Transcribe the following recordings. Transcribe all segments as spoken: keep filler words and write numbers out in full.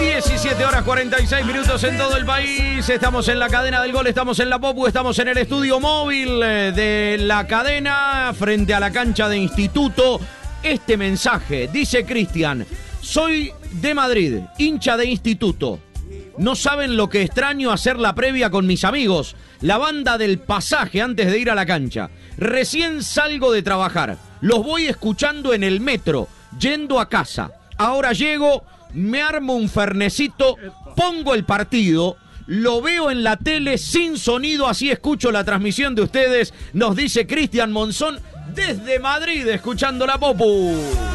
diecisiete horas cuarenta y seis minutos en todo el país. Estamos en la cadena del gol, estamos en la Popu, estamos en el estudio móvil de la cadena frente a la cancha de Instituto. Este mensaje, dice Cristian: soy de Madrid, hincha de Instituto. No saben lo que extraño hacer la previa con mis amigos, la banda del pasaje antes de ir a la cancha. Recién salgo de trabajar, los voy escuchando en el metro, yendo a casa. Ahora llego, me armo un fernecito, pongo el partido, lo veo en la tele sin sonido, así escucho la transmisión de ustedes, nos dice Cristian Monzón desde Madrid, escuchando la Popu.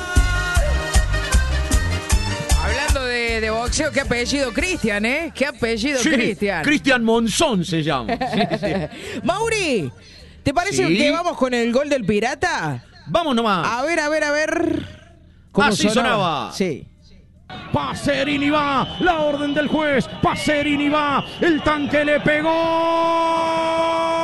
Hablando de, de boxeo, qué apellido Cristian, ¿eh? Qué apellido Sí, Cristian. Cristian Monzón se llama. Sí, sí. Mauri, ¿te parece Sí. que vamos con el gol del Pirata? Vamos nomás. A ver, a ver, a ver. Así sonaba. Sí. Pacerini va, la orden del juez, Pacerini va, el tanque le pegó.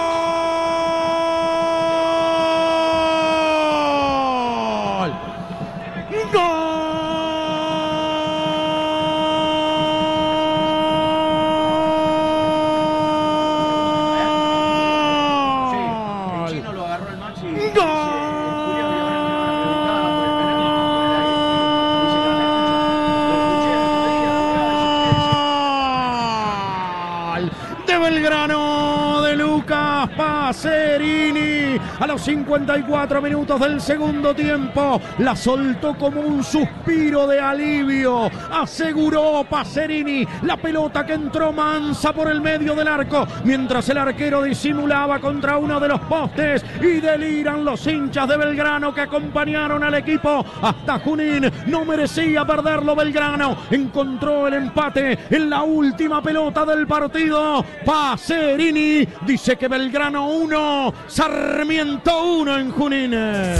Belgrano de Lucas Pacerini a los cincuenta y cuatro minutos del segundo tiempo, la soltó como un suspiro de alivio, aseguró Pacerini la pelota que entró mansa por el medio del arco, mientras el arquero disimulaba contra uno de los postes, y deliran los hinchas de Belgrano que acompañaron al equipo hasta Junín. No merecía perderlo Belgrano, encontró el empate en la última pelota del partido. Pacerini dice que Belgrano uno, Sarmiento uno en Junín.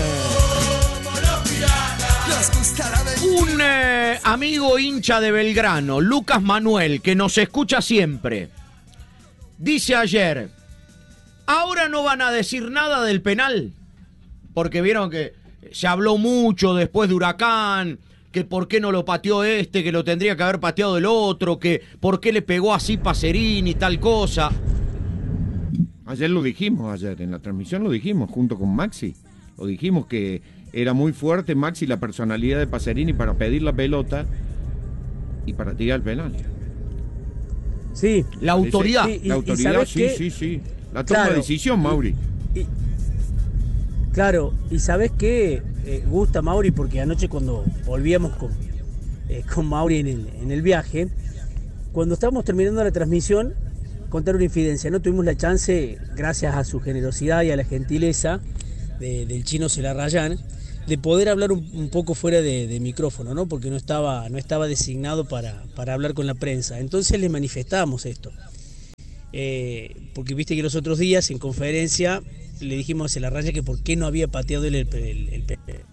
Un eh, amigo hincha de Belgrano, Lucas Manuel, que nos escucha siempre, dice ayer: ahora no van a decir nada del penal, porque vieron que se habló mucho después de Huracán, que por qué no lo pateó este, que lo tendría que haber pateado el otro, que por qué le pegó así Pacerini, tal cosa. Ayer lo dijimos, ayer en la transmisión lo dijimos, junto con Maxi. Lo dijimos que era muy fuerte Maxi la personalidad de Pacerini para pedir la pelota y para tirar el penal. Sí. La autoridad. Sí, y, la autoridad, sí, qué? sí, sí. La toma Claro. de decisión, Mauri. Y, claro, y ¿sabés qué? Eh, gusta, Mauri, porque anoche cuando volvíamos con, eh, con Mauri en el, en el viaje, cuando estábamos terminando la transmisión, contar una infidencia. No tuvimos la chance, gracias a su generosidad y a la gentileza de, del chino Celarrayán, de poder hablar un, un poco fuera de, de micrófono, ¿no? Porque no estaba, no estaba designado para, para hablar con la prensa. Entonces le manifestamos esto. Eh, porque viste que los otros días en conferencia le dijimos a Celarrayán que por qué no había pateado el, el, el, el...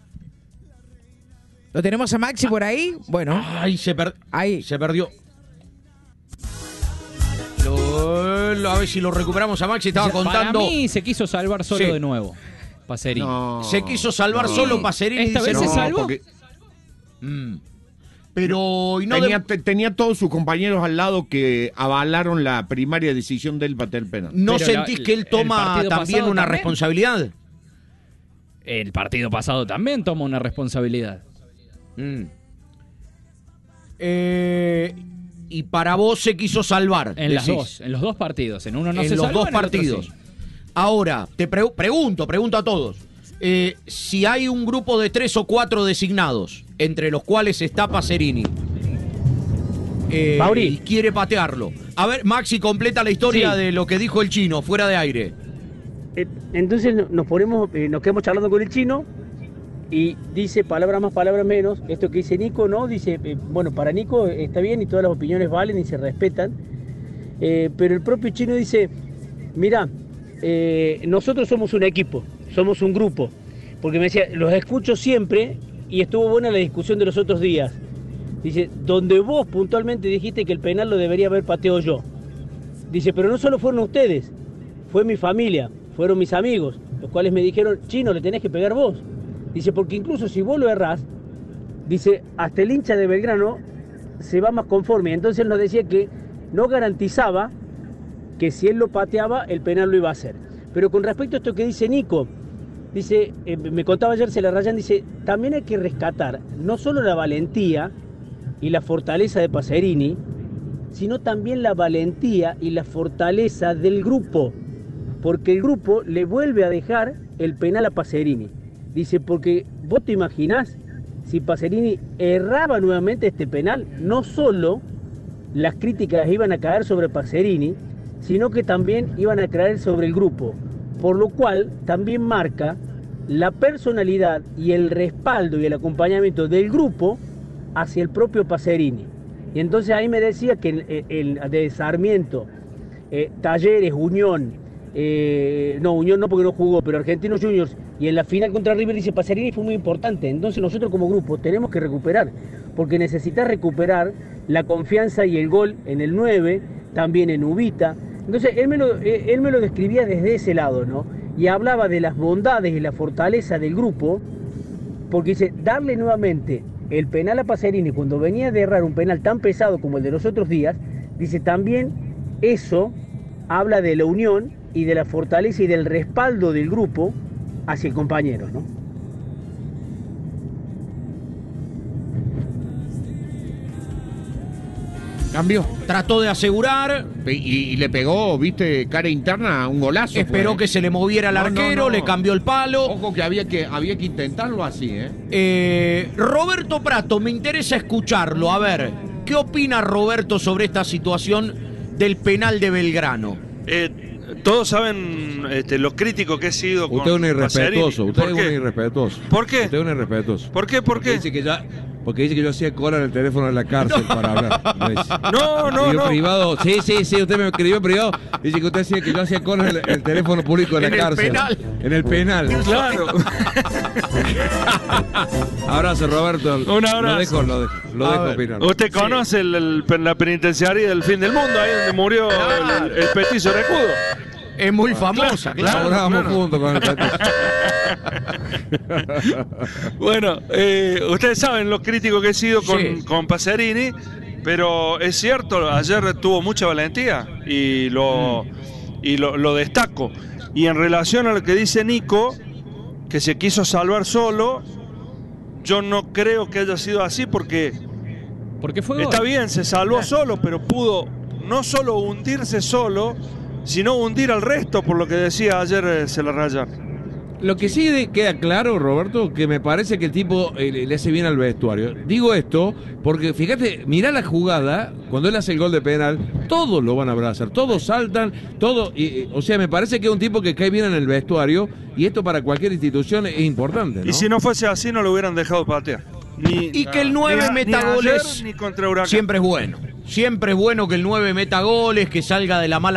¿Lo tenemos a Maxi por ahí? Bueno. Ay, se, per... Ahí. se perdió. Lo, lo- a ver si lo recuperamos a Maxi. Estaba contando. Para mí se quiso salvar solo Sí. de nuevo, Pacerini. No, Se quiso salvar no. solo Pacerini. Esta dice, vez se no, salvó. porque Mm. Pero y no tenía, de- te- tenía todos sus compañeros al lado que avalaron la primaria decisión del patear penal. ¿no Pero la- sentís que él el toma partido también pasado una también. responsabilidad? El partido pasado también toma una responsabilidad. Mm. Eh, y para vos se quiso salvar. En las decís. dos, en los dos partidos. En uno no en se los salvó, dos en el otro partidos. sí. Ahora, te pre- pregunto, pregunto a todos. Eh, si hay un grupo de tres o cuatro designados, entre los cuales está Pacerini, eh, Mauri. y quiere patearlo. A ver, Maxi, completa la historia Sí. de lo que dijo el chino, fuera de aire. Eh, Entonces no- nos ponemos, eh, nos quedamos charlando con el chino y dice palabras más, palabras menos. Esto que dice Nico, ¿no? Dice, eh, bueno, para Nico eh, está bien y todas las opiniones valen y se respetan. Eh, pero el propio chino dice, mira, eh, nosotros somos un equipo, somos un grupo. Porque me decía, los escucho siempre y estuvo buena la discusión de los otros días. Dice, donde vos puntualmente dijiste que el penal lo debería haber pateado yo. Dice, pero no solo fueron ustedes, fue mi familia, fueron mis amigos, los cuales me dijeron, Chino, le tenés que pegar vos. Dice, porque incluso si vos lo errás, dice, hasta el hincha de Belgrano se va más conforme. Entonces él nos decía que no garantizaba que si él lo pateaba, el penal lo iba a hacer. Pero con respecto a esto que dice Nico, dice, eh, me contaba ayer Celarrayán, dice, también hay que rescatar no solo la valentía y la fortaleza de Pacerini, sino también la valentía y la fortaleza del grupo, porque el grupo le vuelve a dejar el penal a Pacerini. Dice, porque vos te imaginás, si Pacerini erraba nuevamente este penal, no solo las críticas iban a caer sobre Pacerini, sino que también iban a caer sobre el grupo, por lo cual también marca la personalidad y el respaldo y el acompañamiento del grupo hacia el propio Pacerini. Y entonces ahí me decía que el, el de Sarmiento, eh, Talleres, Unión, eh, no, Unión no porque no jugó, pero Argentinos Juniors, y en la final contra River dice Pacerini fue muy importante. Entonces nosotros como grupo tenemos que recuperar, porque necesitas recuperar la confianza y el gol en el nueve, también en Ubita. Entonces él me lo, él me lo describía desde ese lado, ¿no? Y hablaba de las bondades y la fortaleza del grupo, porque dice, darle nuevamente el penal a Pacerini cuando venía de errar un penal tan pesado como el de los otros días, dice también eso habla de la unión y de la fortaleza y del respaldo del grupo hacia el compañero, ¿no? Cambió. Trató de asegurar. Y, y le pegó, viste, cara interna a un golazo. Esperó fue. que se le moviera el No, no, arquero, no. le cambió el palo. Ojo que había que, había que intentarlo así, ¿eh? Eh, Roberto Prato, me interesa escucharlo. A ver, ¿qué opina Roberto sobre esta situación del penal de Belgrano? Eh, todos saben este, lo crítico que he sido con Usted es un irrespetuoso, Pacerini. usted ¿Por es qué? un irrespetuoso. ¿Por qué? Usted es un irrespetuoso. ¿Por qué? ¿Por Porque qué? dice que ya, porque dice que yo hacía cola en el teléfono de la cárcel para hablar. Lo dice. No, no, Y yo no. privado, sí, sí, sí, usted me escribió en privado. Dice que usted decía que yo hacía cola en el, el teléfono público de En la el cárcel. penal. En el penal. Claro. Abrazo, Roberto. Un abrazo. Lo dejo, lo dejo, lo A dejo ver, opinar. Usted conoce el, el- la penitenciaria del fin del mundo, ahí donde murió el, el petizo Recudo. Es muy famosa, claro. Laborábamos claro. juntos con el petiso. Bueno, eh, ustedes saben lo crítico que he sido con, Sí. con Pacerini, pero es cierto, ayer tuvo mucha valentía y lo, y lo, lo destaco. Y en relación a lo que dice Nico, que se quiso salvar solo, yo no creo que haya sido así porque Porque fue está gol. bien, se salvó solo, pero pudo no solo hundirse solo, sino hundir al resto, por lo que decía ayer eh, Celarrayán. Lo que sí de- queda claro, Roberto, que me parece que el tipo eh, le le hace bien al vestuario. Digo esto porque, fíjate, mirá la jugada, cuando él hace el gol de penal, todos lo van a abrazar, todos saltan, todos, y, y, o sea, me parece que es un tipo que cae bien en el vestuario, y esto para cualquier institución es importante, ¿no? Y si no fuese así, no lo hubieran dejado patear. Ni, Y que el nueve ni a- meta ni ayer, goles ni contra Huracán. siempre es bueno. Siempre es bueno que el nueve meta goles, que salga de la mala